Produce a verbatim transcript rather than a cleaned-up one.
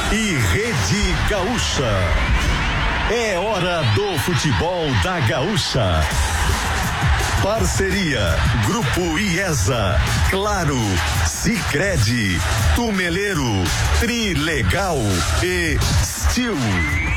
e Rede Gaúcha. É hora do futebol da Gaúcha. Parceria Grupo IESA, Claro, Sicredi, Tumeleiro, Trilegal e Steel.